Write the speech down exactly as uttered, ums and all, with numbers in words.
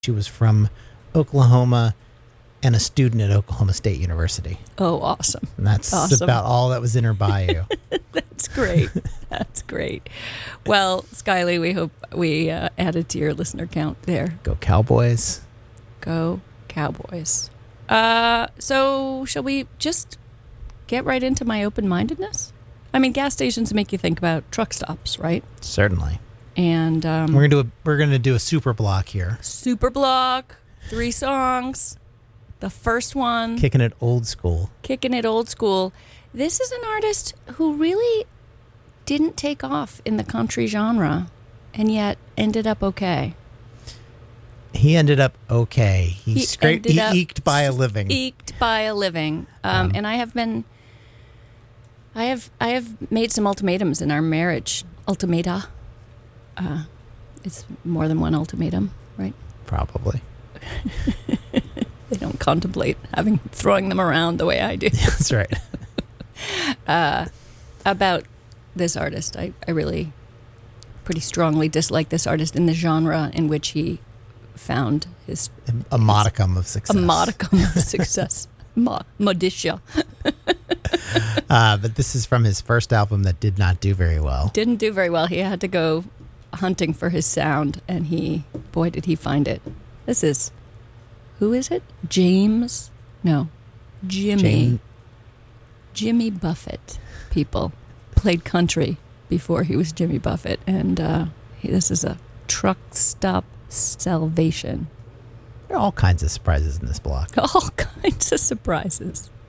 She was from Oklahoma and a student at Oklahoma State University. Oh, awesome. And that's awesome. about all that was in her bio. That's great. That's great. Well, Skyly, we hope we uh, added to your listener count there. Go Cowboys. Go Cowboys. Uh, so shall we just get right into my open-mindedness? I mean, gas stations make you think about truck stops, right? Certainly. And um, we're gonna do a we're gonna do a super block here. Super block, three songs. The first one, kicking it old school. Kicking it old school. This is an artist who really didn't take off in the country genre, and yet ended up okay. He ended up okay. He, he scraped. He up eked by a living. Eked by a living. Um, um, and I have been. I have I have made some ultimatums in our marriage. Ultimata. Uh, it's more than one ultimatum, right? Probably. They don't contemplate having throwing them around the way I do. That's right. uh, about this artist, I, I really pretty strongly dislike this artist in the genre in which he found his a modicum of success. A modicum of success. Mo- Modicia. uh, but this is from his first album that did not do very well. Didn't do very well. He had to go hunting for his sound, and he, boy, did he find it. This is, who is it? James? No, Jimmy. Jane. Jimmy Buffett, people. Played country before he was Jimmy Buffett, and uh, he, this is a truck stop salvation. There are all kinds of surprises in this block. All kinds of surprises.